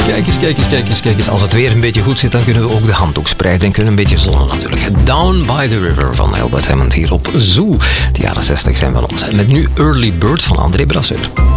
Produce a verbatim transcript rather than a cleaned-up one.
Kijk eens, kijk eens, kijk eens, kijk eens. Als het weer een beetje goed zit, dan kunnen we ook de handdoek spreiden en kunnen een beetje zonnen natuurlijk. Down by the River van Albert Hammond hier op Zoo. De jaren zestig zijn van ons. En met nu Early Bird van André Brasseur.